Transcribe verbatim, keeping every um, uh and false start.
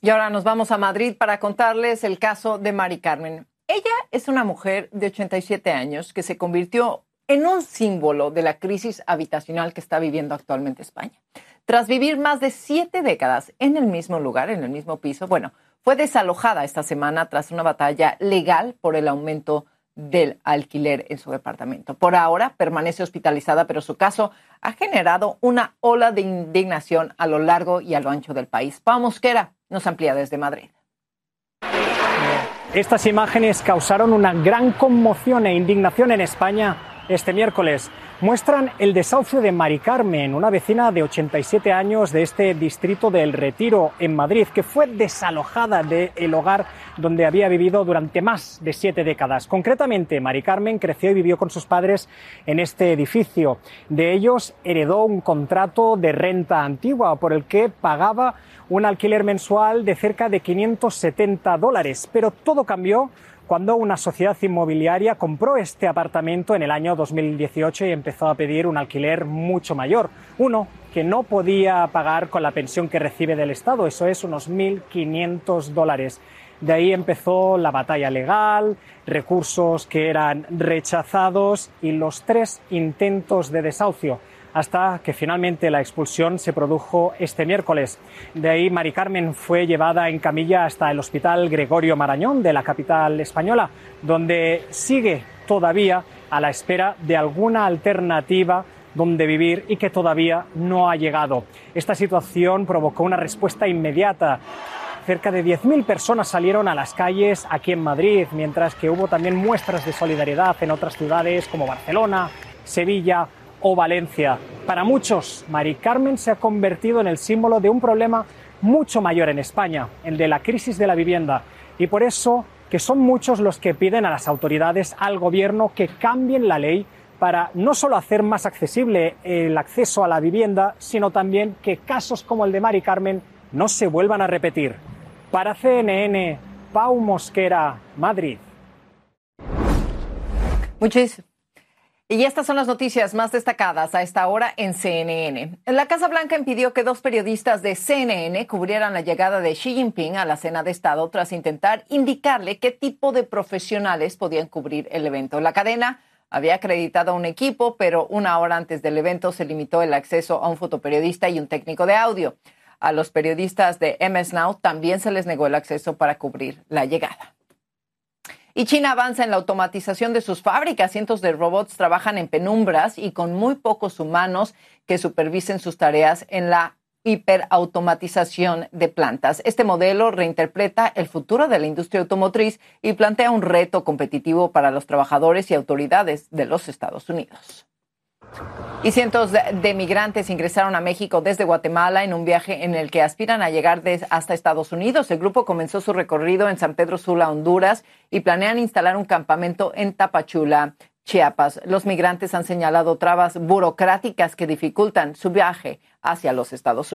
Y ahora nos vamos a Madrid para contarles el caso de Mari Carmen. Ella es una mujer de ochenta y siete años que se convirtió en un símbolo de la crisis habitacional que está viviendo actualmente España. Tras vivir más de siete décadas en el mismo lugar, en el mismo piso, bueno, fue desalojada esta semana tras una batalla legal por el aumento del alquiler en su departamento. Por ahora permanece hospitalizada, pero su caso ha generado una ola de indignación a lo largo y a lo ancho del país. Pau Mosquera nos amplía desde Madrid. Estas imágenes causaron una gran conmoción e indignación en España este miércoles. Muestran el desahucio de Mari Carmen, una vecina de ochenta y siete años de este distrito del Retiro en Madrid, que fue desalojada del hogar donde había vivido durante más de siete décadas. Concretamente, Mari Carmen creció y vivió con sus padres en este edificio. De ellos heredó un contrato de renta antigua por el que pagaba un alquiler mensual de cerca de quinientos setenta dólares. Pero todo cambió cuando una sociedad inmobiliaria compró este apartamento en el año dos mil dieciocho y empezó a pedir un alquiler mucho mayor, uno que no podía pagar con la pensión que recibe del Estado, eso es unos mil quinientos dólares. De ahí empezó la batalla legal, recursos que eran rechazados y los tres intentos de desahucio, hasta que finalmente la expulsión se produjo este miércoles. De ahí Mari Carmen fue llevada en camilla hasta el Hospital Gregorio Marañón de la capital española, donde sigue todavía a la espera de alguna alternativa donde vivir y que todavía no ha llegado. Esta situación provocó una respuesta inmediata. Cerca de diez mil personas salieron a las calles aquí en Madrid, mientras que hubo también muestras de solidaridad en otras ciudades como Barcelona, Sevilla o Valencia. Para muchos, Mari Carmen se ha convertido en el símbolo de un problema mucho mayor en España, el de la crisis de la vivienda. Y por eso que son muchos los que piden a las autoridades, al gobierno, que cambien la ley para no solo hacer más accesible el acceso a la vivienda, sino también que casos como el de Mari Carmen no se vuelvan a repetir. Para C N N, Pau Mosquera, Madrid. Muchísimas. Y estas son las noticias más destacadas a esta hora en C N N. La Casa Blanca impidió que dos periodistas de C N N cubrieran la llegada de Xi Jinping a la cena de Estado tras intentar indicarle qué tipo de profesionales podían cubrir el evento. La cadena había acreditado a un equipo, pero una hora antes del evento se limitó el acceso a un fotoperiodista y un técnico de audio. A los periodistas de M S Now también se les negó el acceso para cubrir la llegada. Y China avanza en la automatización de sus fábricas. Cientos de robots trabajan en penumbras y con muy pocos humanos que supervisen sus tareas en la hiperautomatización de plantas. Este modelo reinterpreta el futuro de la industria automotriz y plantea un reto competitivo para los trabajadores y autoridades de los Estados Unidos. Y cientos de, de migrantes ingresaron a México desde Guatemala en un viaje en el que aspiran a llegar de, hasta Estados Unidos. El grupo comenzó su recorrido en San Pedro Sula, Honduras, y planean instalar un campamento en Tapachula, Chiapas. Los migrantes han señalado trabas burocráticas que dificultan su viaje hacia los Estados Unidos.